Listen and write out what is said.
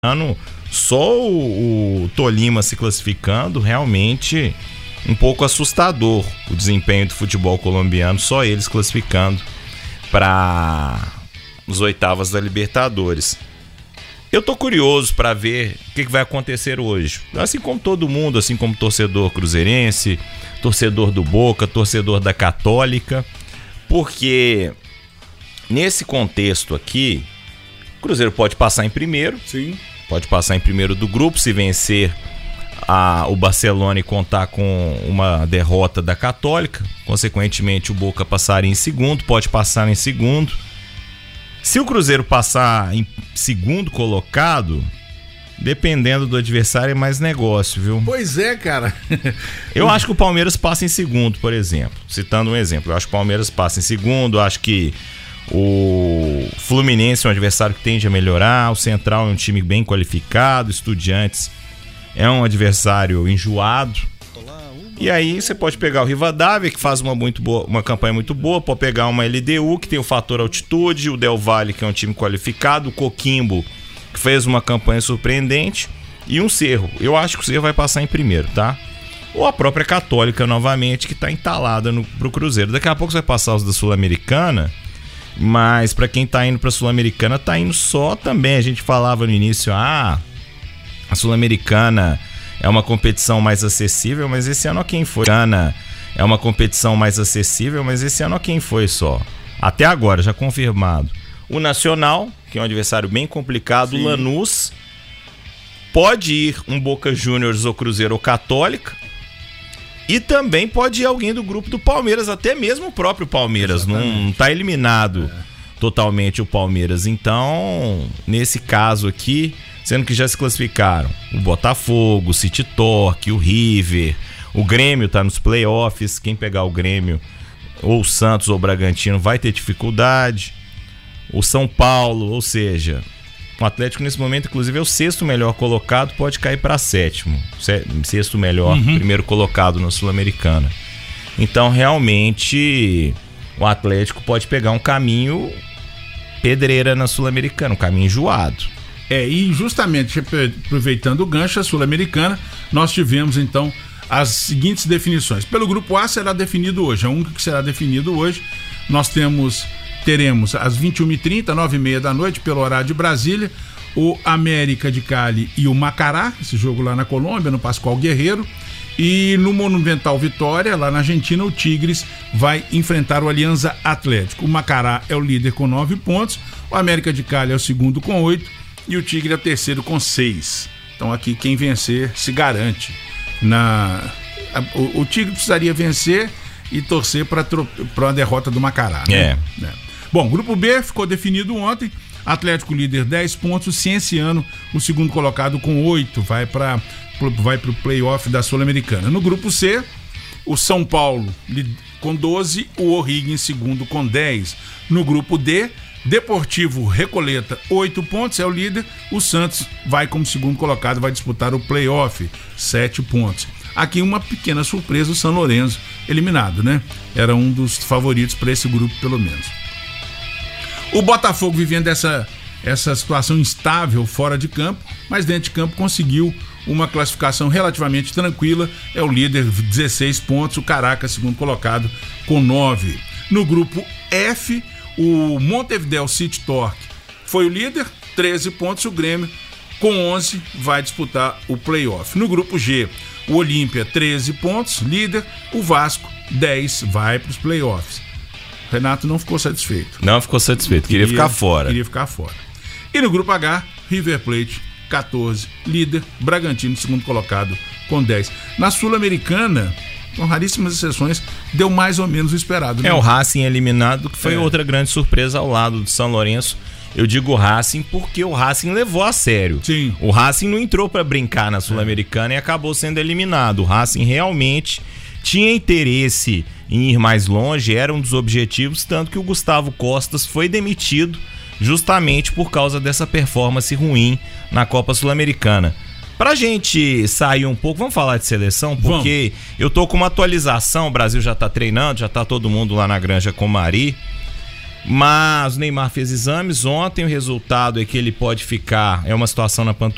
Só o Tolima se classificando, realmente um pouco assustador o desempenho do futebol colombiano, só eles classificando para as oitavas da Libertadores. Eu tô curioso para ver o que vai acontecer hoje. Assim como todo mundo, assim como torcedor cruzeirense, torcedor do Boca, torcedor da Católica, porque nesse contexto aqui, o Cruzeiro pode passar em primeiro. Sim. Pode passar em primeiro do grupo, se vencer o Barcelona e contar com uma derrota da Católica. Consequentemente, o Boca passaria em segundo, pode passar em segundo. Se o Cruzeiro passar em segundo colocado, dependendo do adversário, é mais negócio, viu? Pois é, cara. Eu acho que o Palmeiras passa em segundo, por exemplo. Citando um exemplo, eu acho que o Palmeiras passa em segundo, acho que o Fluminense é um adversário que tende a melhorar, o Central é um time bem qualificado, o Estudiantes é um adversário enjoado. E aí você pode pegar o Rivadavia, que faz uma campanha muito boa, pode pegar uma LDU, que tem o fator altitude, o Del Valle, que é um time qualificado, o Coquimbo, que fez uma campanha surpreendente, e um Cerro. Eu acho que o Cerro vai passar em primeiro, tá? Ou a própria Católica, novamente, que tá entalada pro Cruzeiro. Daqui a pouco você vai passar os da Sul-Americana, mas para quem tá indo pra Sul-Americana, tá indo só também. A gente falava no início, a Sul-Americana é uma competição mais acessível, mas esse ano quem foi? É uma competição mais acessível, mas esse ano quem foi só? Até agora, já confirmado. O Nacional, que é um adversário bem complicado, o Lanús. Pode ir um Boca Juniors ou Cruzeiro ou Católica. E também pode ir alguém do grupo do Palmeiras, até mesmo o próprio Palmeiras. Não está eliminado totalmente o Palmeiras. Então, nesse caso aqui, sendo que já se classificaram o Botafogo, o City Torque, o River, o Grêmio está nos playoffs. Quem pegar o Grêmio, ou o Santos ou o Bragantino, vai ter dificuldade. O São Paulo, ou seja, o Atlético nesse momento, inclusive, é o sexto melhor colocado, pode cair para sétimo. Sexto melhor, primeiro colocado na Sul-Americana. Então, realmente, o Atlético pode pegar um caminho pedreira na Sul-Americana, um caminho enjoado. E justamente, aproveitando o gancho, a Sul-Americana, nós tivemos, então, as seguintes definições. Pelo grupo A será definido hoje, é o único que será definido hoje. Nós teremos às 21h30, 9h30 da noite, pelo horário de Brasília, o América de Cali e o Macará, esse jogo lá na Colômbia, no Pascoal Guerreiro. E no Monumental Vitória, lá na Argentina, o Tigres vai enfrentar o Alianza Atlético. O Macará é o líder com 9 pontos, o América de Cali é o segundo com 8 e o Tigre é o terceiro com 6. Então aqui quem vencer se garante. O Tigre precisaria vencer e torcer para uma derrota do Macará, né? Bom, grupo B ficou definido ontem. Atlético líder 10 pontos, Cienciano o segundo colocado com 8, vai para o playoff da Sul-Americana. No grupo C, o São Paulo com 12, o O'Higgins segundo com 10. No grupo D, Deportivo Recoleta 8 pontos, é o líder. O Santos vai como segundo colocado, vai disputar o playoff, 7 pontos. Aqui uma pequena surpresa, o São Lourenço eliminado, né? Era um dos favoritos para esse grupo, pelo menos. O Botafogo vivendo essa situação instável fora de campo, mas dentro de campo conseguiu uma classificação relativamente tranquila, é o líder, 16 pontos, o Caracas segundo colocado com 9. No grupo F, o Montevideo City Torque foi o líder, 13 pontos, o Grêmio com 11 vai disputar o playoff. No grupo G, o Olímpia 13 pontos, líder, o Vasco 10 vai para os playoffs. Renato não ficou satisfeito. Queria ficar fora. E no grupo H, River Plate 14, líder, Bragantino segundo colocado com 10. Na Sul-Americana, com raríssimas exceções, deu mais ou menos o esperado, né? O Racing eliminado, que foi outra grande surpresa ao lado do São Lourenço. Eu digo Racing porque o Racing levou a sério. Sim. O Racing não entrou para brincar na Sul-Americana e acabou sendo eliminado. O Racing realmente tinha interesse em ir mais longe, era um dos objetivos, tanto que o Gustavo Costas foi demitido justamente por causa dessa performance ruim na Copa Sul-Americana. Pra gente sair um pouco, vamos falar de seleção, porque eu tô com uma atualização, o Brasil já tá treinando, já tá todo mundo lá na Granja com Mari, mas o Neymar fez exames ontem, o resultado é que ele pode ficar, é uma situação na panturrilha,